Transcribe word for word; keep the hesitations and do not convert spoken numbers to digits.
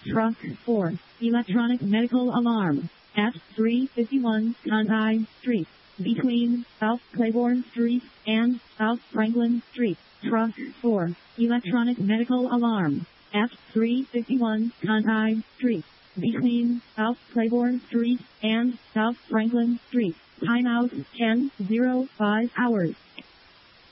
Truck four, electronic medical alarm, at three fifty-one Conti Street, between South Claiborne Street and South Franklin Street. Truck four, electronic medical alarm, at three fifty-one Conti Street, between South Claiborne Street and South Franklin Street. Timeout ten oh five hours.